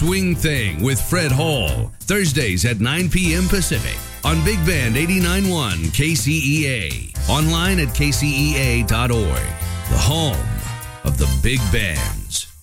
Swing Thing with Fred Hall. Thursdays at 9 p.m. Pacific on Big Band 89.1 KCEA. Online at kcea.org. The home of the big bands.